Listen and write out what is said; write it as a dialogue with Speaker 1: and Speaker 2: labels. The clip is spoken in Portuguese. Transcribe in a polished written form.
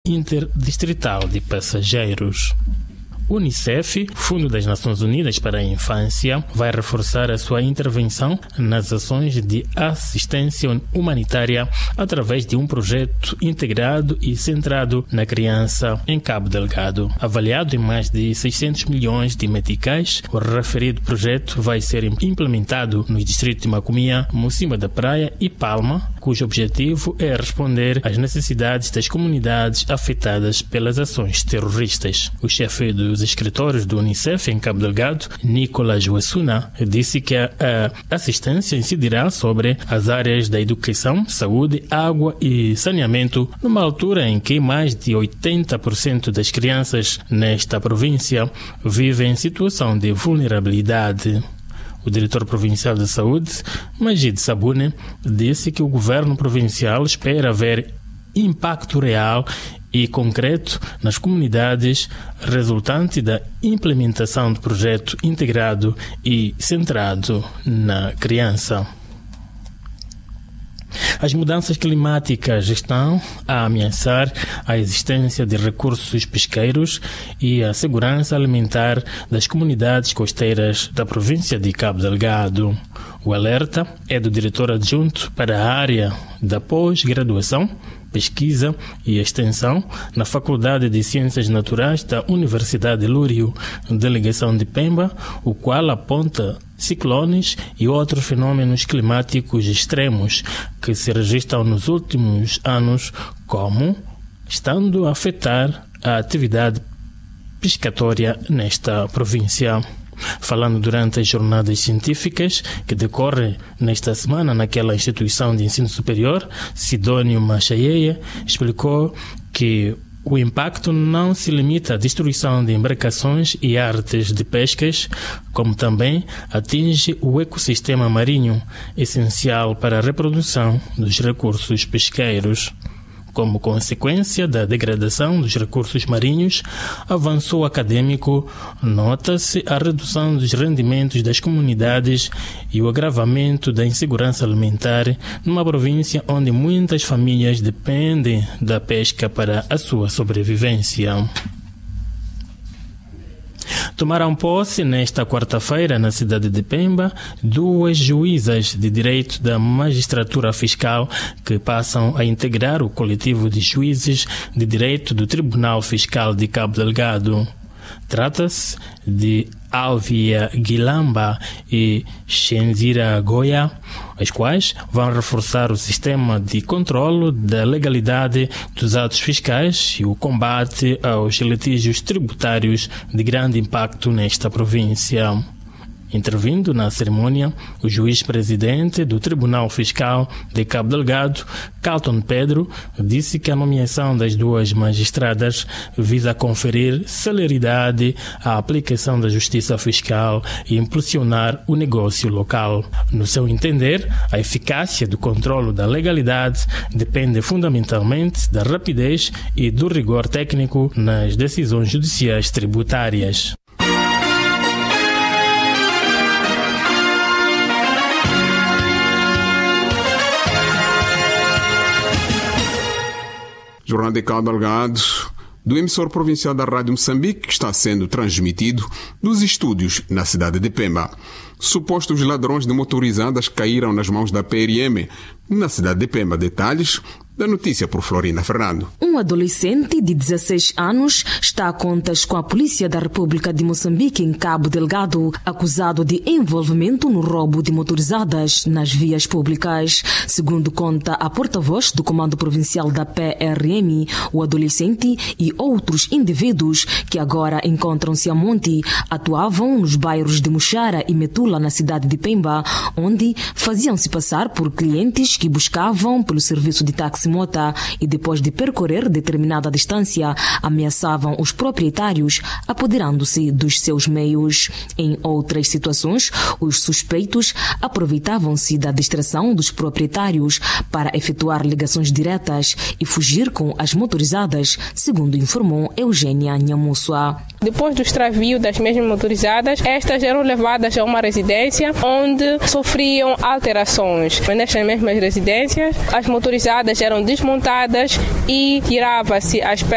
Speaker 1: interdistrital de passageiros. O Unicef, Fundo das Nações Unidas para a Infância, vai reforçar a sua intervenção nas ações de assistência humanitária através de um projeto integrado e centrado na criança em Cabo Delgado. Avaliado em mais de 600 milhões de meticais, o referido projeto vai ser implementado nos distritos de Macomia, Mocima da Praia e Palma, cujo objetivo é responder às necessidades das comunidades afetadas pelas ações terroristas. O chefe dos escritórios do Unicef em Cabo Delgado, Nicolas Wassuna, disse que a assistência incidirá sobre as áreas da educação, saúde, água e saneamento, numa altura em que mais de 80% das crianças nesta província vivem em situação de vulnerabilidade. O diretor provincial de saúde, Majid Sabune, disse que o governo provincial espera ver impacto real e concreto nas comunidades resultante da implementação do projeto integrado e centrado na criança. As mudanças climáticas estão a ameaçar a existência de recursos pesqueiros e a segurança alimentar das comunidades costeiras da província de Cabo Delgado. O alerta é do diretor adjunto para a área da pós-graduação, pesquisa e extensão na Faculdade de Ciências Naturais da Universidade de Lúrio, delegação de Pemba, o qual aponta ciclones e outros fenômenos climáticos extremos que se registram nos últimos anos, como estando a afetar a atividade pescatória nesta província. Falando durante as jornadas científicas que decorrem nesta semana naquela instituição de ensino superior, Sidónio Machaieia explicou que o impacto não se limita à destruição de embarcações e artes de pescas, como também atinge o ecossistema marinho, essencial para a reprodução dos recursos pesqueiros. Como consequência da degradação dos recursos marinhos, avançou o acadêmico, nota-se a redução dos rendimentos das comunidades e o agravamento da insegurança alimentar numa província onde muitas famílias dependem da pesca para a sua sobrevivência. Tomaram posse nesta quarta-feira, na cidade de Pemba, 2 juízas de direito da magistratura fiscal que passam a integrar o coletivo de juízes de direito do Tribunal Fiscal de Cabo Delgado. Trata-se de Alvia Guilamba e Shenzira Goya, as quais vão reforçar o sistema de controlo da legalidade dos atos fiscais e o combate aos litígios tributários de grande impacto nesta província. Intervindo na cerimônia, o juiz-presidente do Tribunal Fiscal de Cabo Delgado, Carlton Pedro, disse que a nomeação das 2 magistradas visa conferir celeridade à aplicação da justiça fiscal e impulsionar o negócio local. No seu entender, a eficácia do controlo da legalidade depende fundamentalmente da rapidez e do rigor técnico nas decisões judiciais tributárias.
Speaker 2: Jornal de Cabo Delgado, do emissor provincial da Rádio Moçambique, que está sendo transmitido dos estúdios na cidade de Pemba. Supostos ladrões de motorizadas caíram nas mãos da PRM na cidade de Pemba. Detalhes da notícia por Florina Fernando.
Speaker 3: Um adolescente de 16 anos está a contas com a Polícia da República de Moçambique em Cabo Delgado, acusado de envolvimento no roubo de motorizadas nas vias públicas. Segundo conta a porta-voz do Comando Provincial da PRM, o adolescente e outros indivíduos que agora encontram-se a monte atuavam nos bairros de Muxara e Metula, na cidade de Pemba, onde faziam-se passar por clientes que buscavam pelo serviço de táxi mota e depois de percorrer determinada distância, ameaçavam os proprietários, apoderando-se dos seus meios. Em outras situações, os suspeitos aproveitavam-se da distração dos proprietários para efetuar ligações diretas e fugir com as motorizadas, segundo informou Eugênia Nhamussua.
Speaker 4: Depois do extravio das mesmas motorizadas, estas eram levadas a uma residência onde sofriam alterações. Nestas mesmas residências, as motorizadas eram desmontadas e tirava-se as peças